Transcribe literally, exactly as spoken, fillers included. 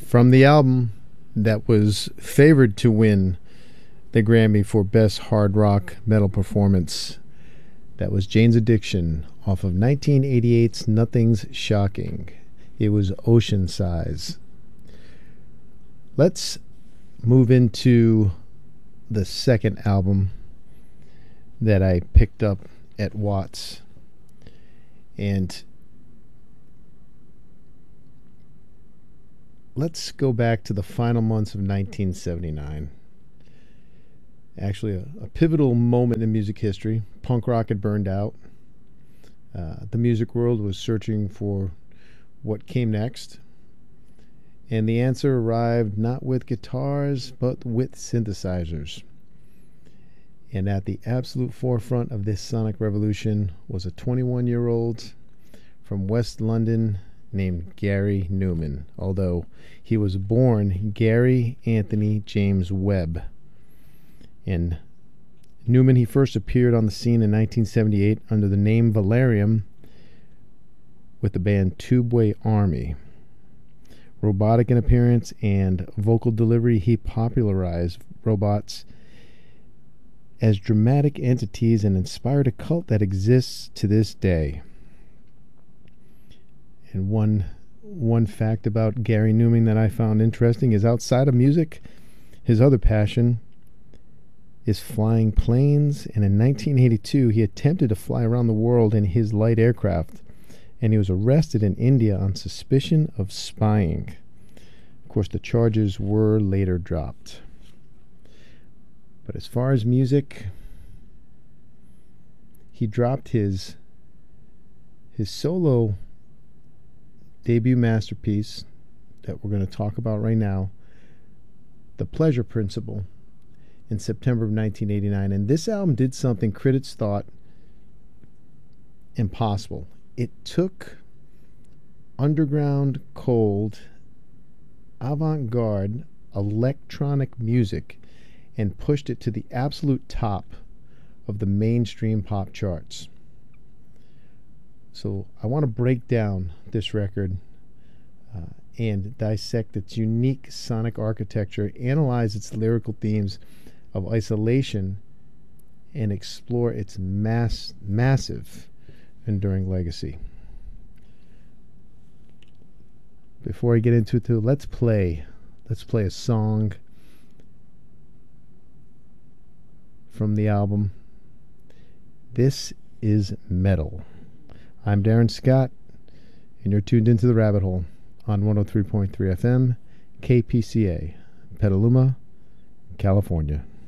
From the album that was favored to win the Grammy for Best Hard Rock Metal Performance, that was Jane's Addiction off of nineteen eighty-eight's Nothing's Shocking. It was Ocean Size. Let's move into the second album that I picked up at Watts. And let's go back to the final months of nineteen seventy-nine. Actually, a, a pivotal moment in music history. Punk rock had burned out. Uh, the music world was searching for what came next. And the answer arrived not with guitars, but with synthesizers. And at the absolute forefront of this sonic revolution was a twenty-one-year-old from West London named Gary Numan, although he was born Gary Anthony James Webb. And Numan, he first appeared on the scene in nineteen seventy-eight under the name Valerium with the band Tubeway Army. Robotic in appearance and vocal delivery, he popularized robots as dramatic entities and inspired a cult that exists to this day. And one one fact about Gary Numan that I found interesting is outside of music, his other passion is flying planes, and in nineteen eighty-two he attempted to fly around the world in his light aircraft, and he was arrested in India on suspicion of spying. Of course, the charges were later dropped. But as far as music, he dropped his his solo debut masterpiece that we're going to talk about right now, The Pleasure Principle, in September of nineteen eighty-nine. And this album did something critics thought impossible. It took underground, cold, avant-garde electronic music and pushed it to the absolute top of the mainstream pop charts. So I want to break down this record uh, and dissect its unique sonic architecture, analyze its lyrical themes of isolation, and explore its mass, massive, enduring legacy. Before I get into it, too, let's play. Let's play a song from the album. This is Metal. I'm Darren Scott, and you're tuned into The Rabbit Hole on one oh three point three F M, K P C A, Petaluma, California.